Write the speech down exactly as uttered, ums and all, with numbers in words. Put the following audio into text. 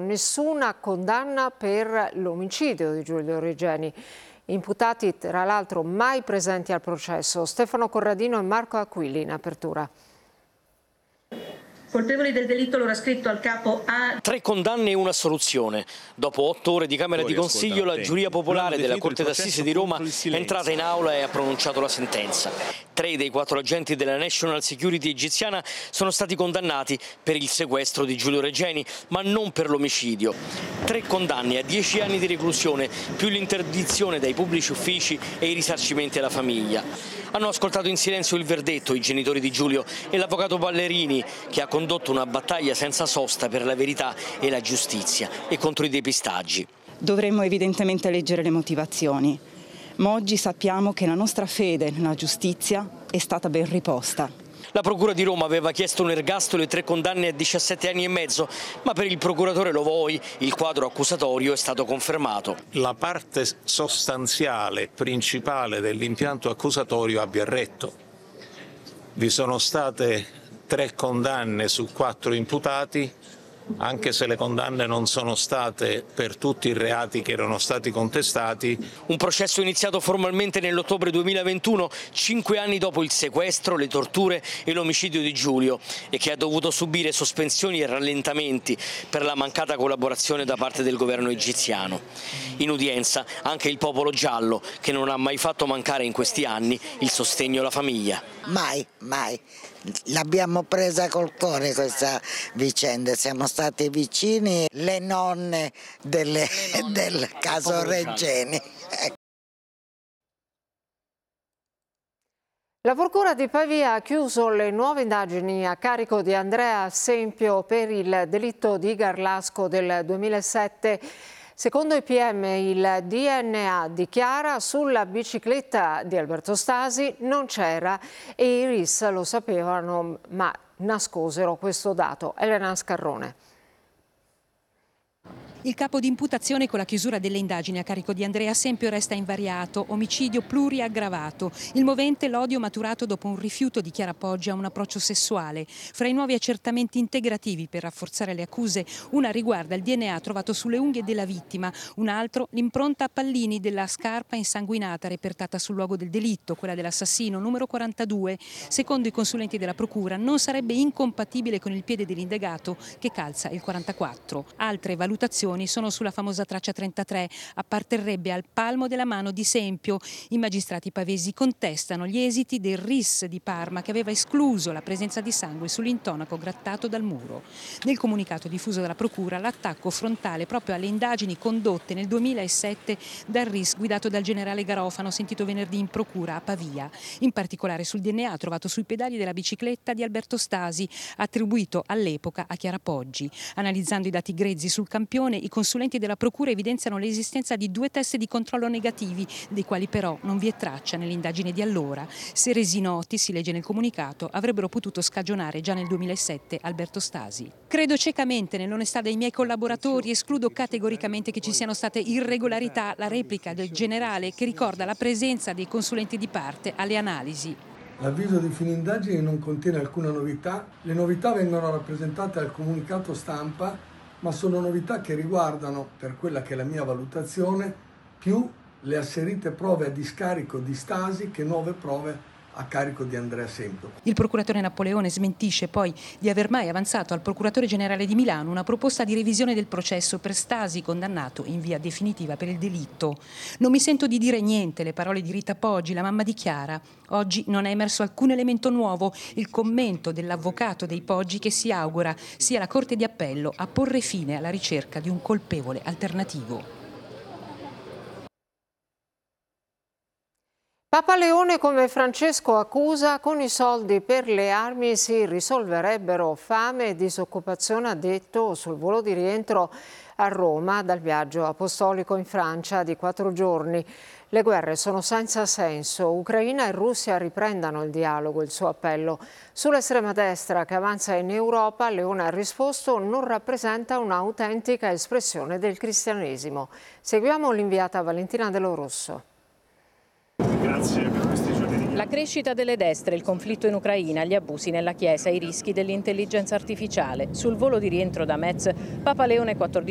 nessuna condanna per l'omicidio di Giulio Regeni. Imputati, tra l'altro, mai presenti al processo. Stefano Corradino e Marco Aquili in apertura. Colpevoli del delitto, l'ora scritto al capo A. Tre condanne e una assoluzione. Dopo otto ore di Camera di Consiglio, la giuria popolare della Corte d'Assise di Roma è entrata in aula e ha pronunciato la sentenza. Tre dei quattro agenti della National Security egiziana sono stati condannati per il sequestro di Giulio Regeni, ma non per l'omicidio. Tre condanne a dieci anni di reclusione, più l'interdizione dai pubblici uffici e i risarcimenti alla famiglia. Hanno ascoltato in silenzio il verdetto i genitori di Giulio e l'avvocato Ballerini, che ha condotto una battaglia senza sosta per la verità e la giustizia e contro i depistaggi. Dovremmo evidentemente leggere le motivazioni, ma oggi sappiamo che la nostra fede nella giustizia è stata ben riposta. La Procura di Roma aveva chiesto un ergastolo e tre condanne a diciassette anni e mezzo, ma per il procuratore Lovoi il quadro accusatorio è stato confermato. La parte sostanziale, principale dell'impianto accusatorio abbia retto. Vi sono state tre condanne su quattro imputati, anche se le condanne non sono state per tutti i reati che erano stati contestati. Un processo iniziato formalmente nell'ottobre duemilaventuno, cinque anni dopo il sequestro, le torture e l'omicidio di Giulio, e che ha dovuto subire sospensioni e rallentamenti per la mancata collaborazione da parte del governo egiziano. In udienza anche il popolo giallo, che non ha mai fatto mancare in questi anni il sostegno alla famiglia. Mai, mai. L'abbiamo presa col cuore questa vicenda, siamo stati vicini, le nonne, delle, le nonne del caso Regeni. La Procura di Pavia ha chiuso le nuove indagini a carico di Andrea Sempio per il delitto di Garlasco del duemilasette. Secondo i P M il D N A di Chiara sulla bicicletta di Alberto Stasi non c'era e i R I S lo sapevano ma nascosero questo dato. Elena Scarrone. Il capo di imputazione con la chiusura delle indagini a carico di Andrea Sempio resta invariato, omicidio pluriaggravato. Il movente l'odio maturato dopo un rifiuto di Chiara Poggi a un approccio sessuale. Fra i nuovi accertamenti integrativi per rafforzare le accuse, una riguarda il D N A trovato sulle unghie della vittima, un altro l'impronta a pallini della scarpa insanguinata repertata sul luogo del delitto, quella dell'assassino numero quarantadue. Secondo i consulenti della Procura non sarebbe incompatibile con il piede dell'indagato che calza il quarantaquattro. Altre valutazioni sono sulla famosa traccia trentatré, apparterrebbe al palmo della mano di Sempio. I magistrati pavesi contestano gli esiti del R I S di Parma che aveva escluso la presenza di sangue sull'intonaco grattato dal muro. Nel comunicato diffuso dalla Procura l'attacco frontale proprio alle indagini condotte nel duemilasette dal R I S guidato dal generale Garofano sentito venerdì in Procura a Pavia, in particolare sul D N A trovato sui pedali della bicicletta di Alberto Stasi, attribuito all'epoca a Chiara Poggi. Analizzando i dati grezzi sul campione, i consulenti della Procura evidenziano l'esistenza di due test di controllo negativi, dei quali però non vi è traccia nell'indagine di allora. Se resi noti, si legge nel comunicato, avrebbero potuto scagionare già nel duemilasette Alberto Stasi. Credo ciecamente nell'onestà dei miei collaboratori, escludo categoricamente che ci siano state irregolarità. La replica del generale che ricorda la presenza dei consulenti di parte alle analisi. L'avviso di fine indagine non contiene alcuna novità. Le novità vengono rappresentate al comunicato stampa, ma sono novità che riguardano, per quella che è la mia valutazione, più le asserite prove a discarico di Stasi che nuove prove a carico di Andrea Sempio. Il procuratore Napoleone smentisce poi di aver mai avanzato al procuratore generale di Milano una proposta di revisione del processo per Stasi condannato in via definitiva per il delitto. Non mi sento di dire niente, le parole di Rita Poggi, la mamma di Chiara. Oggi non è emerso alcun elemento nuovo, il commento dell'avvocato dei Poggi che si augura sia la Corte di Appello a porre fine alla ricerca di un colpevole alternativo. Papa Leone, come Francesco accusa, con i soldi per le armi si risolverebbero fame e disoccupazione, ha detto sul volo di rientro a Roma dal viaggio apostolico in Francia di quattro giorni. Le guerre sono senza senso. Ucraina e Russia riprendano il dialogo, il suo appello. Sull'estrema destra che avanza in Europa, Leone ha risposto non rappresenta un'autentica espressione del cristianesimo. Seguiamo l'inviata Valentina Dello Rosso. Grazie per questi giorni. La crescita delle destre, il conflitto in Ucraina, gli abusi nella Chiesa, i rischi dell'intelligenza artificiale. Sul volo di rientro da Metz, Papa Leone quattordicesimo